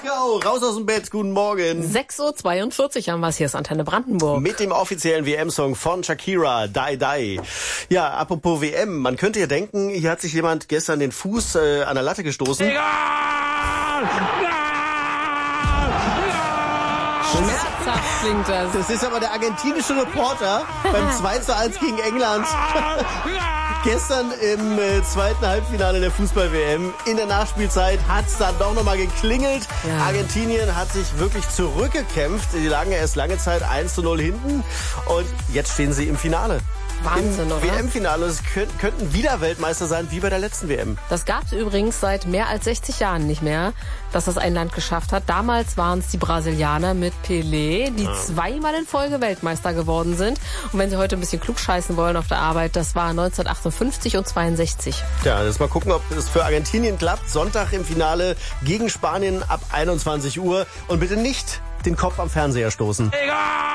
Go, raus aus dem Bett, guten Morgen. 6.42 Uhr haben wir es, hier ist Antenne Brandenburg. Mit dem offiziellen WM-Song von Shakira, Die Die. Ja, apropos WM, man könnte ja denken, hier hat sich jemand gestern den Fuß an der Latte gestoßen. Schmerzhaft klingt das. Das ist aber der argentinische Reporter beim 2:1 gegen England. Gestern im zweiten Halbfinale der Fußball-WM. In der Nachspielzeit hat es dann doch nochmal geklingelt. Ja. Argentinien hat sich wirklich zurückgekämpft. Die lagen ja erst lange Zeit 1:0 hinten. Und jetzt stehen sie im Finale. Wahnsinn, im oder? WM-Finale. Es könnten wieder Weltmeister sein, wie bei der letzten WM. Das gab es übrigens seit mehr als 60 Jahren nicht mehr, dass das ein Land geschafft hat. Damals waren es die Brasilianer mit Pelé, die zweimal in Folge Weltmeister geworden sind. Und wenn Sie heute ein bisschen klugscheißen wollen auf der Arbeit, das war 1958 und 62. Ja, jetzt mal gucken, ob es für Argentinien klappt. Sonntag im Finale gegen Spanien ab 21 Uhr. Und bitte nicht den Kopf am Fernseher stoßen. Egal!